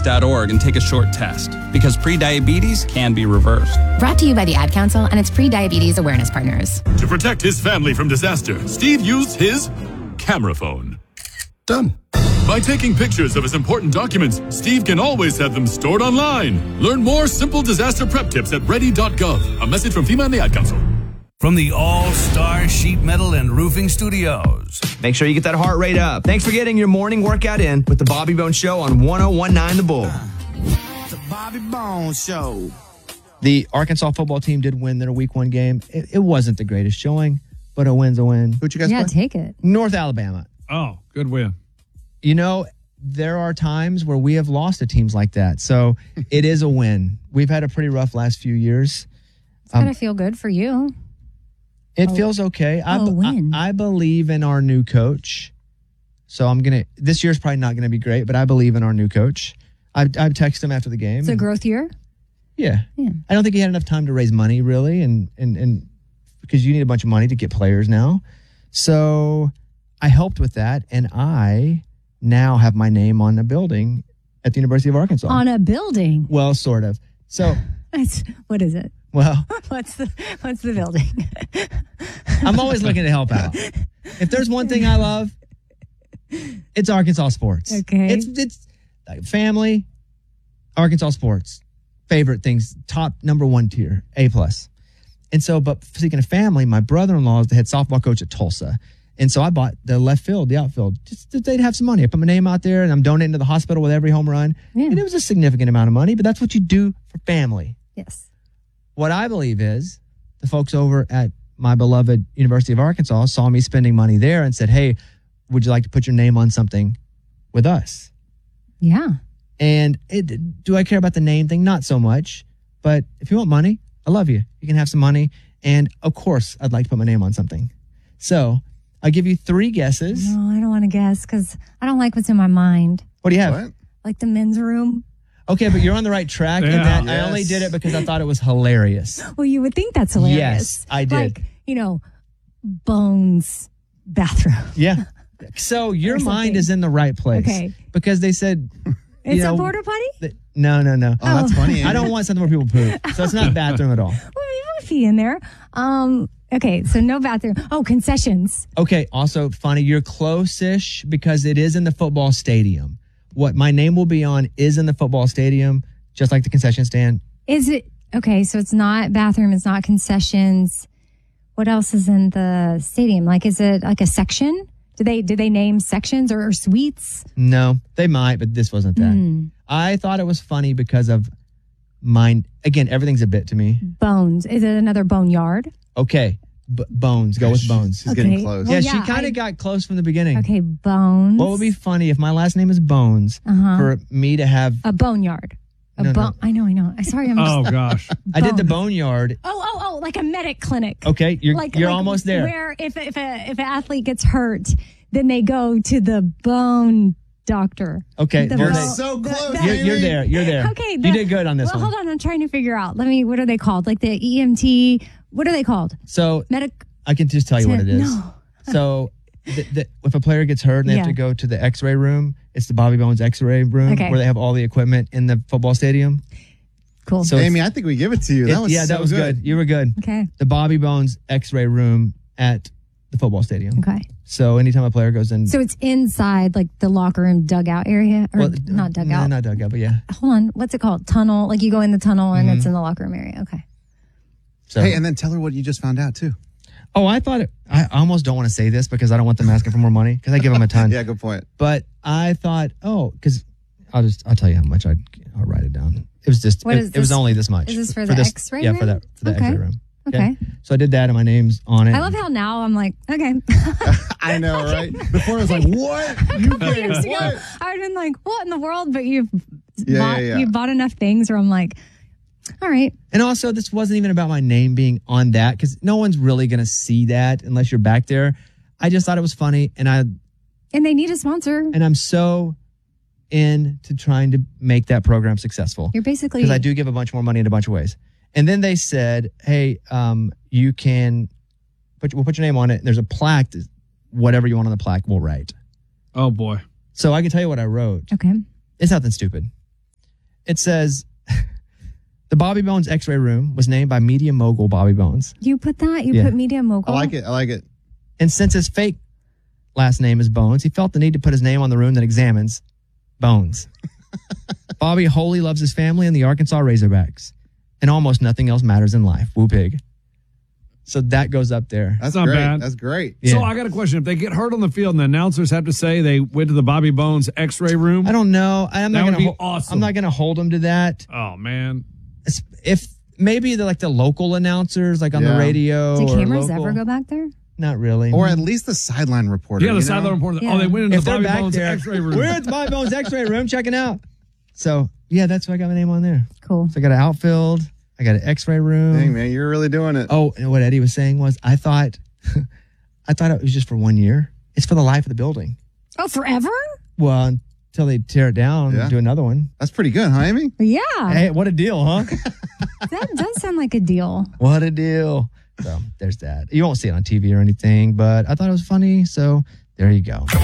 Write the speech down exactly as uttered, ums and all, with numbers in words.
dot org and take a short test, because prediabetes can be reversed. Brought to you by the Ad Council and its pre-diabetes awareness partners. To protect his family from disaster, Steve used his camera phone. Done. By taking pictures of his important documents, Steve can always have them stored online. Learn more simple disaster prep tips at ready dot gov. A message from FEMA and the Ad Council. From the All-Star Sheet Metal and Roofing Studios. Make sure you get that heart rate up. Thanks for getting your morning workout in with the Bobby Bones Show on one oh one point nine The Bull. The Bobby Bones Show. The Arkansas football team did win their week one game. It, it wasn't the greatest showing, but a win's a win. Who'd you guys Yeah, play? take it. North Alabama. Oh, good win. You know, there are times where we have lost to teams like that. So it is a win. We've had a pretty rough last few years. It's got to feel good for you. It feels okay. I, oh, win. I, I believe in our new coach. So I'm going to, this year's probably not going to be great, but I believe in our new coach. I've, I've texted him after the game. It's a and- growth year? Yeah. Yeah. I don't think he had enough time to raise money, really, and, and, and because you need a bunch of money to get players now. So I helped with that, and I now have my name on a building at the University of Arkansas. On a building? Well, sort of. So, That's, what is it? well, What's the What's the building? I'm always looking to help out. If there's one thing I love, it's Arkansas sports. Okay. It's it's like family, Arkansas sports, favorite things, top number one tier, A plus. And so, but speaking of family, my brother-in-law is the head softball coach at Tulsa. And so I bought the left field, the outfield, just that they'd have some money. I put my name out there and I'm donating to the hospital with every home run. Yeah. And it was a significant amount of money, but that's what you do for family. Yes. What I believe is the folks over at my beloved University of Arkansas saw me spending money there and said, hey, would you like to put your name on something with us? Yeah. And it, do I care about the name thing? Not so much. But if you want money, I love you. You can have some money. And of course, I'd like to put my name on something. So I'll give you three guesses. No, I don't want to guess because I don't like what's in my mind. What do you have? What? Like the men's room. Okay, but you're on the right track in Yeah. that Yes. I only did it because I thought it was hilarious. Well, you would think that's hilarious. Yes, I did. Like, you know, Bones bathroom. Yeah. So your Or something. mind is in the right place. Okay. Because they said, It's you know, a porta potty? that- no, no, no. Oh, that's funny. I don't want something where people poop. So it's not bathroom at all. Well, you have a fee in there. Um, okay, so no bathroom. Oh, concessions. Okay, also funny, you're close-ish because it is in the football stadium. What my name will be on is in the football stadium, just like the concession stand. Is it okay? So it's not bathroom, it's not concessions. What else is in the stadium? Like, is it like a section? Do they do they name sections or, or suites? No, they might, but this wasn't that. Hmm. I thought it was funny because of mine. Again, everything's a bit to me. Bones. Is it another boneyard? Okay, b- bones. Go with bones. She's getting Okay. close. Well, yeah, yeah, she kind I- of got close from the beginning. Okay, bones. What would be funny if my last name is Bones Uh-huh. for me to have? a boneyard? A No, no. bone. I know, I know. I sorry, I'm. Oh, just, gosh. I did the Bones. boneyard. Oh, oh, oh! Like a medic clinic. Okay, you're Like you're like almost there. Where if if a if an athlete gets hurt, then they go to the bone doctor. Okay, The you're, bone- there. so the- close, the- you're, you're there. You're there. Okay, you the- did good on this well, one. hold on. I'm trying to figure out. Let me. What are they called? Like the E M T. What are they called? So Medic. I can just tell you what it is. No. So the, the, if a player gets hurt and they have Yeah. to go to the X-ray room, it's the Bobby Bones X-ray room Okay. where they have all the equipment in the football stadium. Cool. So Amy, I think we give it to you. That it- was yeah, so that was good. You were good. okay. The Bobby Bones X-ray room at the football stadium. Okay. So anytime a player goes in, So it's inside like the locker room dugout area, or well, not no, dugout. not dugout, but yeah. Hold on. What's it called? Tunnel. Like you go in the tunnel and Mm-hmm. it's in the locker room area. Okay. So Hey, and then tell her what you just found out too. oh, I thought it, I almost don't want to say this because I don't want them asking for more money because I give them a ton. Yeah, good point. But I thought, oh, because I'll just I'll tell you how much I I'll write it down. It was just What it, is it was this- only this much. is this for the X-ray Yeah, room? for that for the Okay. X-ray room. Okay. So I did that, and my name's on it. I love how now I'm like, okay. I know, right? Before I was like, what? You couple did years ago, what? I've been like, what in the world? But you've Yeah, bought, yeah, yeah. you bought enough things where I'm like, all right. And also, this wasn't even about my name being on that because no one's really gonna see that unless you're back there. I just thought it was funny, and I And they need a sponsor. and I'm so into trying to make that program successful. You're basically Because I do give a bunch more money in a bunch of ways. And then they said, hey, um, you can put we'll put your name on it. There's a plaque. Whatever you want on the plaque, we'll write. Oh, boy. So I can tell you what I wrote. okay. It's nothing stupid. It says the Bobby Bones X-ray room was named by media mogul Bobby Bones. You put that? You Yeah. put media mogul? I like it. I like it. And since his fake last name is Bones, he felt the need to put his name on the room that examines Bones. Bobby wholly loves his family and the Arkansas Razorbacks. And almost nothing else matters in life. Woo pig. So that goes up there. That's not great. bad. That's great. Yeah. So I got a question. If they get hurt on the field and the announcers have to say they went to the Bobby Bones X-ray room, I don't know. I'm That not would gonna be hol- awesome. I'm not going to hold him to that. oh man, If maybe they're like the local announcers, like on Yeah. the radio. Did or cameras local. ever go back there? Not really. Or at least the sideline reporter. yeah, the you know? sideline reporter. Yeah. Oh, they went into if the they're Bobby back Bones there, X-ray room. we're at the Bobby Bones X-ray room checking out. So yeah, that's why I got my name on there. Cool. So I got an outfield. I got an X-ray room. Dang, man, you're really doing it. Oh, and what Eddie was saying was, I thought, I thought it was just for one year. It's for the life of the building. Oh, forever? Well, until they tear it down Yeah. and do another one. That's pretty good, huh, Amy? Yeah. Hey, what a deal, huh? That does sound like a deal. What a deal. So there's that. You won't see it on T V or anything, but I thought it was funny. So there you go.